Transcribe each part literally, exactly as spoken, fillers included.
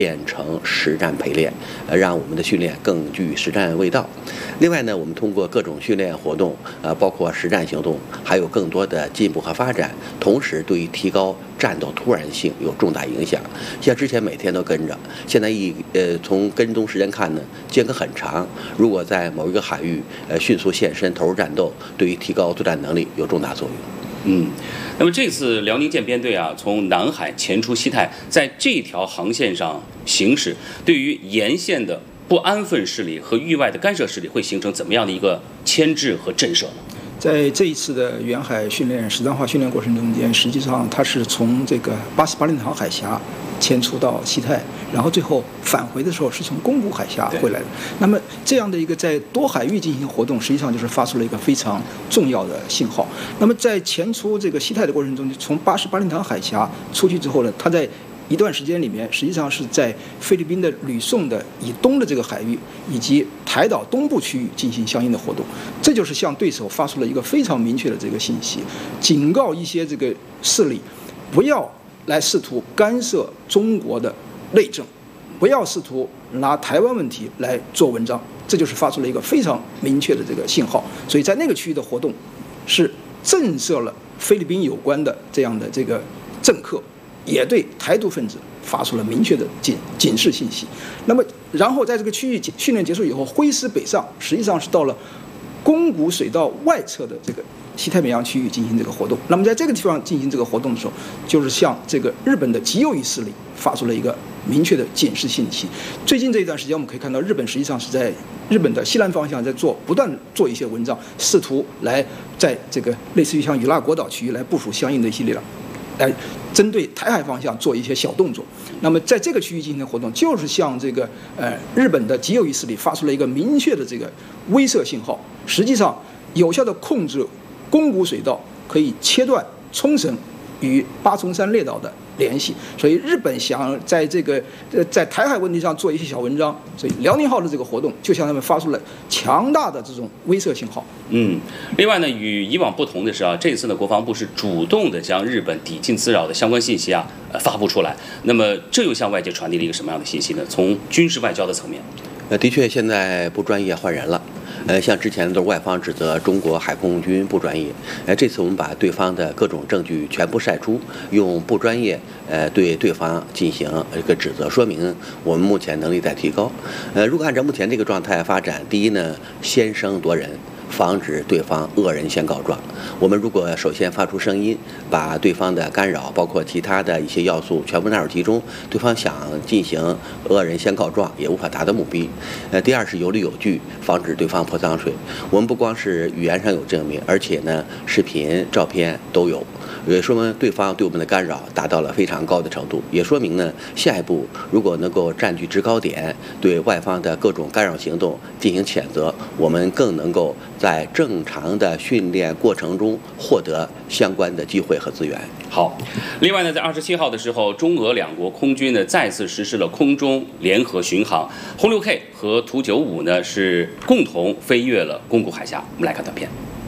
变成实战陪练，呃，让我们的训练更具实战味道。另外呢，我们通过各种训练活动，呃，包括实战行动，还有更多的进步和发展，同时对于提高战斗突然性有重大影响。像之前每天都跟着，现在一呃从跟踪时间看呢，间隔很长。如果在某一个海域，呃，迅速现身投入战斗，对于提高作战能力有重大作用。 嗯，那么这次辽宁舰编队啊，从南海前出西太，在这条航线上行驶，对于沿线的不安分势力和域外的干涉势力，会形成怎么样的一个牵制和震慑呢？ 在这一次的远海训练、实战化训练过程中间，实际上它是从这个八十八令条海峡迁出到西太，然后最后返回的时候是从宫古海峡回来的。那么这样的一个在多海域进行活动，实际上就是发出了一个非常重要的信号。那么在前出这个西太的过程中，从八十八令条海峡出去之后呢，它在一段时间里面，实际上是在菲律宾的吕宋的以东的这个海域以及台岛东部区域进行相应的活动，这就是向对手发出了一个非常明确的这个信息，警告一些这个势力不要来试图干涉中国的内政，不要试图拿台湾问题来做文章，这就是发出了一个非常明确的这个信号。所以在那个区域的活动是震慑了菲律宾有关的这样的这个政客，也对台独分子发出了明确的警警示信息。那么，然后在这个区域训练结束以后，挥师北上，实际上是到了宫古水道外侧的这个西太平洋区域进行这个活动。那么在这个地方进行这个活动的时候，就是向这个日本的极右翼势力发出了一个明确的警示信息。最近这一段时间，我们可以看到，日本实际上是在日本的西南方向在做不断做一些文章，试图来在这个类似于像与那国岛区域来部署相应的一些力量，来针对台海方向做一些小动作。那么在这个区域进行的活动，就是向这个呃日本的极右翼势力发出了一个明确的这个威慑信号，实际上有效的控制宫古水道，可以切断冲绳与八重山列岛的联系。所以日本想在这个呃在台海问题上做一些小文章，所以辽宁号的这个活动就向他们发出了强大的这种威慑信号。 嗯，另外呢，与以往不同的是啊，这次呢，国防部是主动的将日本抵近滋扰的相关信息啊，呃，发布出来。那么，这又向外界传递了一个什么样的信息呢？从军事外交的层面， 呃，的确，现在不专业换人了。呃，像之前都是外方指责中国海空军不专业，呃，这次我们把对方的各种证据全部晒出，用不专业呃对对方进行一个指责，说明我们目前能力在提高。呃，如果按照目前这个状态发展，第一呢，先声夺人，防止对方恶人先告状。我们如果首先发出声音，把对方的干扰，包括其他的一些要素全部纳入其中，对方想进行恶人先告状也无法达到目的。呃，第二是有理有据，防止对方泼脏水。我们不光是语言上有证明，而且呢，视频、照片都有。也说明对方对我们的干扰达到了非常高的程度，也说明呢，下一步如果能够占据制高点，对外方的各种干扰行动进行谴责，我们更能够在正常的训练过程中获得相关的机会和资源。 好，另外呢，在二十七号的时候，中俄两国空军呢再次实施了空中联合巡航，轰六 K 和图九五呢是共同飞越了宫古海峡。我们来看短片。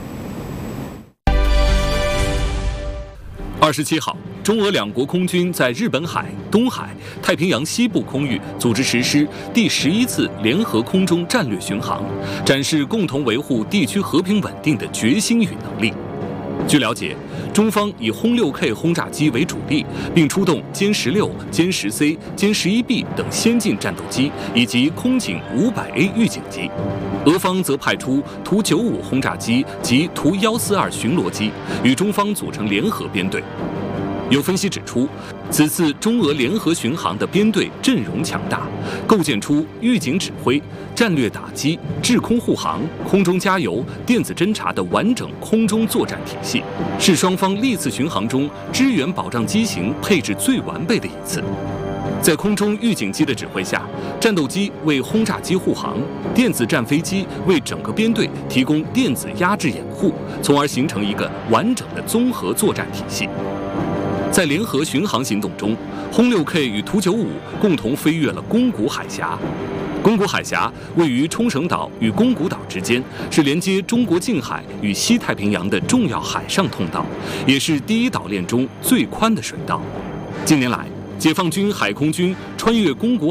二十七号，中俄两国空军在日本海、东海、太平洋西部空域组织实施第十一次联合空中战略巡航，展示共同维护地区和平稳定的决心与能力。据了解，中方以轰六 K 轰炸机为主力，并出动歼十六、歼十 C、歼十一 B 等先进战斗机以及空警五百 A 预警机。俄方则派出图九五轰炸机及图一四二巡逻机，与中方组成联合编队。有分析指出，此次中俄联合巡航的编队阵容强大，构建出预警指挥、战略打击、制空护航、空中加油、电子侦察的完整空中作战体系，是双方历次巡航中支援保障机型配置最完备的一次。在空中预警机的指挥下，战斗机为轰炸机护航，电子战飞机为整个编队提供电子压制掩护，从而形成一个完整的综合作战体系。在联合巡航行动中，轰六 K 与图九五共同飞越了宫古海峡。宫古海峡位于冲绳岛与宫古岛之间，是连接中国近海与西太平洋的重要海上通道，也是第一岛链中最宽的水道。近年来，解放军海空军穿越宫古